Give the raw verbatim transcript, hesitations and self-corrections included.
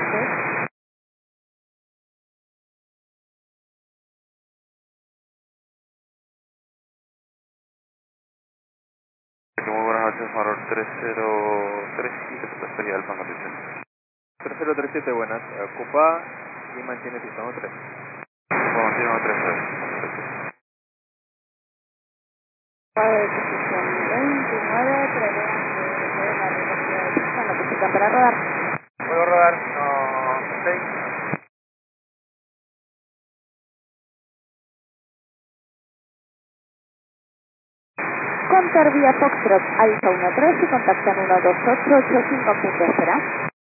Muy buenas noches, Maror tres cero tres siete, que sería el fango tres cero tres siete, buenas. Ocupa y mantiene tu tono tres. Bueno, tiene tres cero. veintinueve, prevén que la velocidad de pista en la pista para rodar. Puedo rodar, no, seis. Contar vía Foxtrot Alfa uno tres y contactan uno dos ocho ocho cinco punto espera.